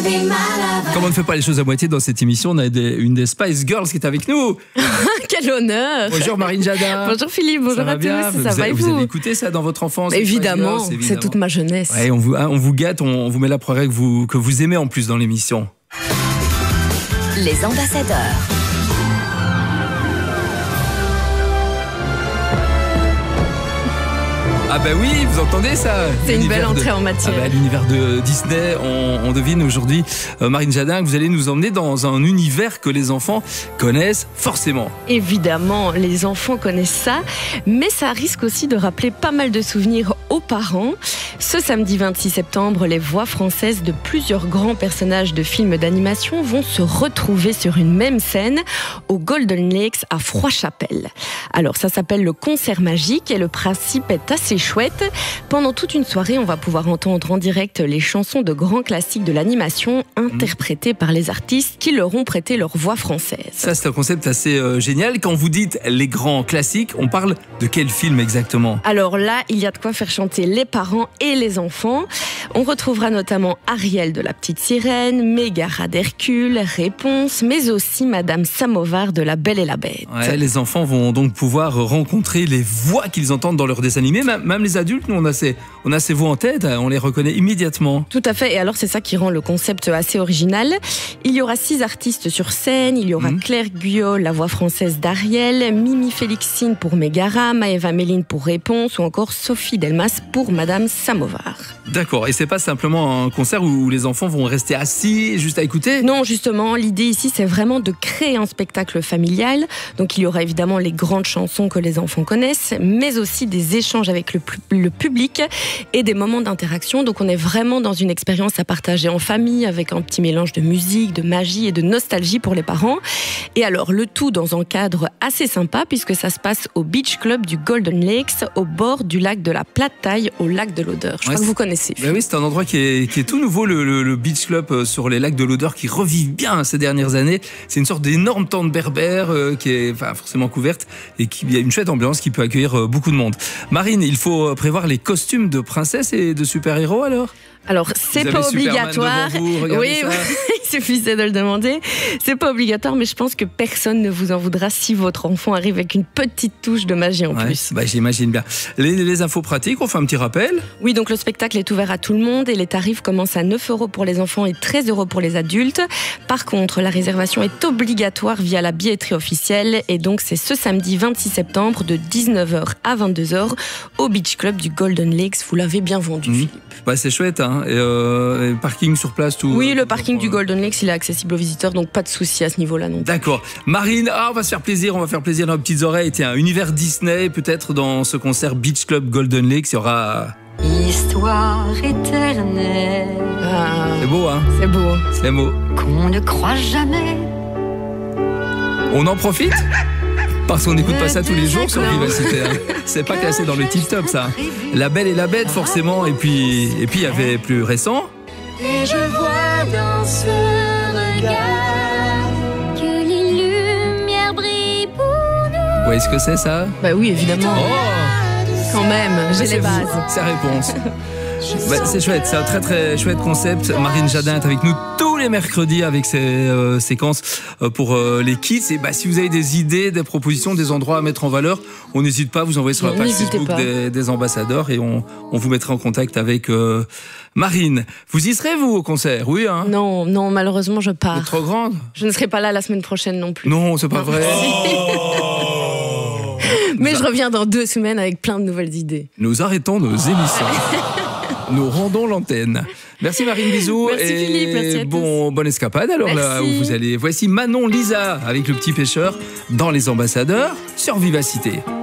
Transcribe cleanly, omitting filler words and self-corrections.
Comme on ne fait pas les choses à moitié dans cette émission, on a une des Spice Girls qui est avec nous. Quel honneur. Bonjour Marine Jadin. Bonjour Philippe, bonjour à tous. Ça va et vous avez écouté ça dans votre enfance? Évidemment, c'est toute ma jeunesse. Ouais, on vous gâte, on vous met la progrès que vous aimez en plus dans l'émission. Les ambassadeurs. Ah bah oui, vous entendez ça? C'est une belle entrée en matière. L'univers de Disney, on devine aujourd'hui, Marine Jadin, que vous allez nous emmener dans un univers que les enfants connaissent forcément. Évidemment, les enfants connaissent ça, mais ça risque aussi de rappeler pas mal de souvenirs aux parents. Ce samedi 26 septembre, les voix françaises de plusieurs grands personnages de films d'animation vont se retrouver sur une même scène au Golden Lakes à Froidchapelle. Alors ça s'appelle le concert magique et le principe est assez chouette. Pendant toute une soirée, on va pouvoir entendre en direct les chansons de grands classiques de l'animation interprétées par les artistes qui leur ont prêté leur voix française. Ça, c'est un concept assez génial. Quand vous dites les grands classiques, on parle de quel film exactement? Alors là, il y a de quoi faire chanter les parents et les enfants. On retrouvera notamment Ariel de la Petite Sirène, Mégara d'Hercule, Réponse, mais aussi Madame Samovar de La Belle et la Bête. Ouais, les enfants vont donc pouvoir rencontrer les voix qu'ils entendent dans leurs dessins animés. Même les adultes, nous, on a ces voix en tête, on les reconnaît immédiatement. Tout à fait, et alors c'est ça qui rend le concept assez original. Il y aura 6 artistes sur scène, il y aura Claire Guyot, la voix française d'Ariel, Mimi Félixine pour Mégara, Maëva Méline pour Réponse, ou encore Sophie Delmas pour Madame Samovar. D'accord, et c'est pas simplement un concert où les enfants vont rester assis juste à écouter? Non, justement, l'idée ici, c'est vraiment de créer un spectacle familial. Donc il y aura évidemment les grandes chansons que les enfants connaissent, mais aussi des échanges avec le public et des moments d'interaction. Donc on est vraiment dans une expérience à partager en famille avec un petit mélange de musique, de magie et de nostalgie pour les parents. Et alors le tout dans un cadre assez sympa puisque ça se passe au Beach Club du Golden Lakes au bord du lac de la Plate-Taille au lac de l'Odeur. Je crois que vous connaissez. Ben oui, c'est un endroit qui est tout nouveau, le Beach Club sur les lacs de l'Odeur qui revivent bien ces dernières années. C'est une sorte d'énorme tente berbère qui est forcément couverte et qui a une chouette ambiance qui peut accueillir beaucoup de monde. Marine, il faut prévoir les costumes de princesse et de super-héros alors? Alors, c'est pas obligatoire. Oui, il suffisait de le demander. C'est pas obligatoire, mais je pense que personne ne vous en voudra si votre enfant arrive avec une petite touche de magie en plus. Bah, j'imagine bien. Les infos pratiques, on fait un petit rappel? Oui, donc le spectacle est ouvert à tout le monde et les tarifs commencent à 9 € pour les enfants et 13 € pour les adultes. Par contre, la réservation est obligatoire via la billetterie officielle et donc c'est ce samedi 26 septembre de 19h à 22h au Beach Club du Golden Lakes. Vous l'avez bien vendu, Philippe. Bah, c'est chouette, hein. Et parking sur place, tout. Oui, le parking du Golden Lakes, il est accessible aux visiteurs, donc pas de souci à ce niveau-là non plus. D'accord. Marine, on va se faire plaisir dans nos petites oreilles. Tiens, univers Disney, peut-être dans ce concert Beach Club Golden Lakes, il y aura... Histoire éternelle. C'est beau, hein? C'est beau. C'est beau. Qu'on ne croit jamais. On en profite? Parce qu'on n'écoute pas ça tous les jours sur Vivacité. C'est pas classé dans le tip-top, ça. La Belle et la Bête, forcément. Et puis il y avait plus récent. Et je vois dans ce regard que les lumières brillent pour nous. Vous voyez ce que c'est, ça? Bah oui, évidemment. Oh! Quand même, j'ai les bases. C'est la réponse. C'est chouette, c'est un très très chouette concept. Marine Jadin est avec nous tous les mercredis avec ses séquences pour les kids. Et si vous avez des idées, des propositions, des endroits à mettre en valeur, on n'hésite pas à vous envoyer sur la page Facebook des ambassadeurs et on vous mettra en contact avec Marine. Vous y serez, vous, au concert? Oui, hein? Non, malheureusement, je pars. Vous êtes trop grande? Je ne serai pas là la semaine prochaine non plus. Non, c'est pas vrai. Mais je reviens dans 2 semaines avec plein de nouvelles idées. Nous arrêtons nos émissions. Nous rendons l'antenne. Merci Marine, bisous. Merci Philippe, merci à tous. Bonne escapade alors. Merci. Là où vous allez. Voici Manon Lisa avec le petit pêcheur dans Les Ambassadeurs sur Vivacité.